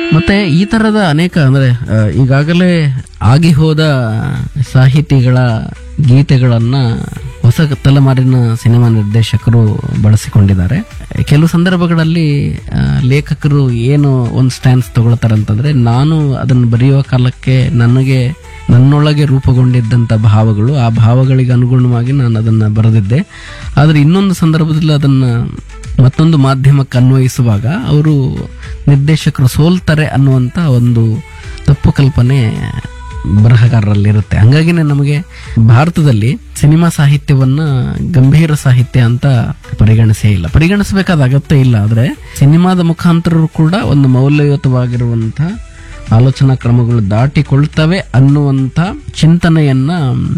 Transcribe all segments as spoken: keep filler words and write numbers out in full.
ಮತ್ತೆ ಈ ತರದ ಅನೇಕ ಅಂದ್ರೆ ಆ, ಈಗಾಗಲೇ ಆಗಿ ಹೋದ ಸಾಹಿತಿಗಳ ಗೀತೆಗಳನ್ನ ಹೊಸ ತಲೆಮಾರಿನ ಸಿನಿಮಾ ನಿರ್ದೇಶಕರು ಬಳಸಿಕೊಂಡಿದ್ದಾರೆ. ಕೆಲವು ಸಂದರ್ಭಗಳಲ್ಲಿ ಆ, ಲೇಖಕರು ಏನು ಒಂದು ಸ್ಟ್ಯಾನ್ಸ್ ತಗೊಳ್ತಾರೆ ಅಂತಂದ್ರೆ, ನಾನು ಅದನ್ನು ಬರೆಯುವ ಕಾಲಕ್ಕೆ ನನಗೆ ನನ್ನೊಳಗೆ ರೂಪುಗೊಂಡಿದ್ದಂಥ ಭಾವಗಳು, ಆ ಭಾವಗಳಿಗೆ ಅನುಗುಣವಾಗಿ ನಾನು ಅದನ್ನ ಬರೆದಿದ್ದೆ. ಆದರೆ ಇನ್ನೊಂದು ಸಂದರ್ಭದಲ್ಲಿ ಅದನ್ನ ಮತ್ತೊಂದು ಮಾಧ್ಯಮಕ್ಕೆ ಅನ್ವಯಿಸುವಾಗ ಅವರು ನಿರ್ದೇಶಕರು ಸೋಲ್ತಾರೆ ಅನ್ನುವಂಥ ಒಂದು ತಪ್ಪು ಕಲ್ಪನೆ ಬರಹಗಾರರಲ್ಲಿರುತ್ತೆ. ಹಂಗಾಗಿನೇ ನಮಗೆ ಭಾರತದಲ್ಲಿ ಸಿನಿಮಾ ಸಾಹಿತ್ಯವನ್ನ ಗಂಭೀರ ಸಾಹಿತ್ಯ ಅಂತ ಪರಿಗಣಿಸೇ ಇಲ್ಲ, ಪರಿಗಣಿಸಬೇಕಾದ ಅಗತ್ಯ ಇಲ್ಲ. ಆದ್ರೆ ಸಿನಿಮಾದ ಮುಖಾಂತರರು ಕೂಡ ಒಂದು ಮೌಲ್ಯಯುತವಾಗಿರುವಂತ ಆಲೋಚನಾ ಕ್ರಮಗಳು ದಾಟಿಕೊಳ್ತವೆ ಅನ್ನುವಂಥ ಚಿಂತನೆಯನ್ನ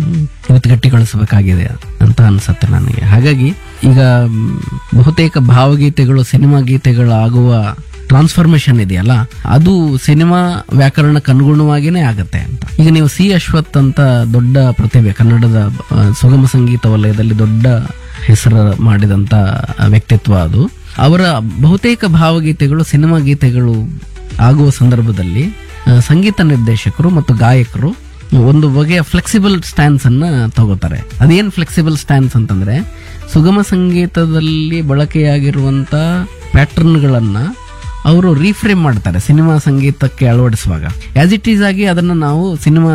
ಗಟ್ಟಿಗೊಳಿಸಬೇಕಾಗಿದೆ ಅಂತ ಅನ್ಸುತ್ತೆ ನನಗೆ. ಹಾಗಾಗಿ ಈಗ ಬಹುತೇಕ ಭಾವಗೀತೆಗಳು ಸಿನಿಮಾ ಗೀತೆಗಳಾಗುವ ಟ್ರಾನ್ಸ್ಫಾರ್ಮೇಶನ್ ಇದೆಯಲ್ಲ, ಅದು ಸಿನಿಮಾ ವ್ಯಾಕರಣಕ್ಕೆ ಅನುಗುಣವಾಗಿನೇ ಆಗತ್ತೆ ಅಂತ. ಈಗ ನೀವು ಸಿ ಅಶ್ವಥ್ ಅಂತ ದೊಡ್ಡ ಪ್ರತಿಭೆ, ಕನ್ನಡದ ಆ, ಸುಗಮ ಸಂಗೀತ ವಲಯದಲ್ಲಿ ದೊಡ್ಡ ಹೆಸರು ಮಾಡಿದಂತ ವ್ಯಕ್ತಿತ್ವ ಅದು. ಅವರ ಬಹುತೇಕ ಭಾವಗೀತೆಗಳು ಸಿನಿಮಾ ಗೀತೆಗಳು ಆಗುವ ಸಂದರ್ಭದಲ್ಲಿ ಆ, ಸಂಗೀತ ನಿರ್ದೇಶಕರು ಮತ್ತು ಗಾಯಕರು ಒಂದು ಬಗೆಯ ಫ್ಲೆಕ್ಸಿಬಲ್ ಸ್ಟ್ಯಾನ್ಸ್ ಅನ್ನ ತಗೋತಾರೆ. ಅದೇನ್ ಫ್ಲೆಕ್ಸಿಬಲ್ ಸ್ಟ್ಯಾನ್ಸ್ ಅಂತಂದ್ರೆ, ಸುಗಮ ಸಂಗೀತದಲ್ಲಿ ಬಳಕೆಯಾಗಿರುವಂತ ಪ್ಯಾಟರ್ನ್ಗಳನ್ನ ಅವರು ರೀಫ್ರೇಮ್ ಮಾಡ್ತಾರೆ ಸಿನಿಮಾ ಸಂಗೀತಕ್ಕೆ ಅಳವಡಿಸುವಾಗ. ಆಸ್ ಇಟ್ ಈಸ್ ಆಗಿ ಅದನ್ನ ನಾವು ಸಿನಿಮಾ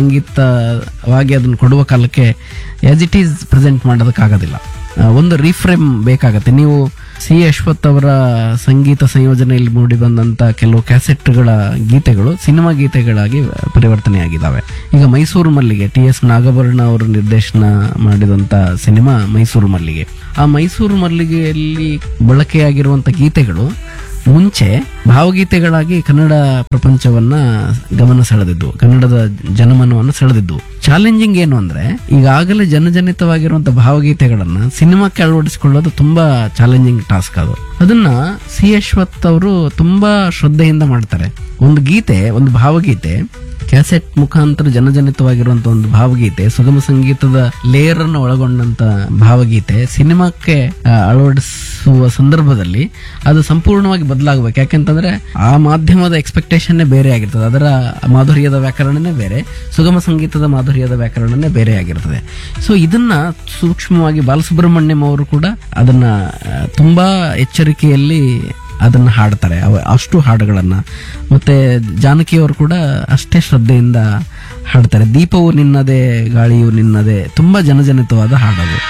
ಸಂಗೀತವಾಗಿ ಅದನ್ನ ಕೊಡುವ ಕಾಲಕ್ಕೆ ಆಸ್ ಇಟ್ ಈಸ್ ಪ್ರೆಸೆಂಟ್ ಮಾಡೋದಕ್ಕಾಗೋದಿಲ್ಲ, ಒಂದು ರೀಫ್ರೇಮ್ ಬೇಕಾಗತ್ತೆ. ನೀವು ಸಿ ಅಶ್ವಥ್ ಅವರ ಸಂಗೀತ ಸಂಯೋಜನೆಯಲ್ಲಿ ಮೂಡಿ ಬಂದಂತ ಕೆಲವು ಕ್ಯಾಸೆಟ್ಗಳ ಗೀತೆಗಳು ಸಿನಿಮಾ ಗೀತೆಗಳಾಗಿ ಪರಿವರ್ತನೆಯಾಗಿದ್ದಾವೆ. ಈಗ ಮೈಸೂರು ಮಲ್ಲಿಗೆ, ಟಿ ಎಸ್ ನಾಗಭರಣ ಅವರು ನಿರ್ದೇಶನ ಮಾಡಿದಂತ ಸಿನಿಮಾ ಮೈಸೂರು ಮಲ್ಲಿಗೆ. ಆ ಮೈಸೂರು ಮಲ್ಲಿಗೆಯಲ್ಲಿ ಬಳಕೆಯಾಗಿರುವಂತ ಗೀತೆಗಳು ಮುಂಚೆ ಭಾವಗೀತೆಗಳಾಗಿ ಕನ್ನಡ ಪ್ರಪಂಚವನ್ನ ಗಮನ ಸೆಳೆದಿದ್ದು, ಕನ್ನಡದ ಜನಮನವನ್ನು ಸೆಳೆದಿದ್ದು. ಚಾಲೆಂಜಿಂಗ್ ಏನು ಅಂದ್ರೆ, ಈಗಾಗಲೇ ಜನಜನಿತವಾಗಿರುವಂತಹ ಭಾವಗೀತೆಗಳನ್ನ ಸಿನಿಮಾಕ್ಕೆ ಅಳವಡಿಸಿಕೊಳ್ಳೋದು ತುಂಬಾ ಚಾಲೆಂಜಿಂಗ್ ಟಾಸ್ಕ್. ಅದು ಅದನ್ನ ಸಿ ಅಶ್ವಥ್ ಅವರು ತುಂಬಾ ಶ್ರದ್ಧೆಯಿಂದ ಮಾಡ್ತಾರೆ. ಒಂದು ಗೀತೆ, ಒಂದು ಭಾವಗೀತೆ ಕ್ಯಾಸೆಟ್ ಮುಖಾಂತರ ಜನಜನಿತವಾಗಿರುವಂತಹ ಒಂದು ಭಾವಗೀತೆ, ಸುಗಮ ಸಂಗೀತದ ಲೇಯರ್ ಅನ್ನು ಒಳಗೊಂಡಂತ ಭಾವಗೀತೆ ಸಿನಿಮಾಕ್ಕೆ ಆ, ಅಳವಡಿಸುವ ಸಂದರ್ಭದಲ್ಲಿ ಅದು ಸಂಪೂರ್ಣವಾಗಿ ಬದಲಾಗಬೇಕು. ಯಾಕೆಂತಂದ್ರೆ ಆ ಮಾಧ್ಯಮದ ಎಕ್ಸ್ಪೆಕ್ಟೇಷನ್ ಬೇರೆ ಆಗಿರ್ತದೆ, ಅದರ ಮಾಧುರ್ಯದ ವ್ಯಾಕರಣನೇ ಬೇರೆ, ಸುಗಮ ಸಂಗೀತದ ಮಾಧುರ್ಯದ ವ್ಯಾಕರಣನೇ ಬೇರೆ ಆಗಿರ್ತದೆ. ಸೊ ಇದನ್ನ ಸೂಕ್ಷ್ಮವಾಗಿ ಬಾಲಸುಬ್ರಹ್ಮಣ್ಯಂ ಅವರು ಕೂಡ ಅದನ್ನ ಆ, ತುಂಬಾ ಎಚ್ಚರಿಕೆಯಲ್ಲಿ ಅದನ್ನ ಹಾಡ್ತಾರೆ, ಅವ ಅಷ್ಟು ಹಾಡುಗಳನ್ನ. ಮತ್ತೆ ಜಾನಕಿಯವರು ಕೂಡ ಅಷ್ಟೇ ಶ್ರದ್ಧೆಯಿಂದ ಹಾಡ್ತಾರೆ. ದೀಪವು ನಿನ್ನದೇ ಗಾಳಿಯು ನಿನ್ನದೇ, ತುಂಬಾ ಜನಜನಿತವಾದ ಹಾಡದು.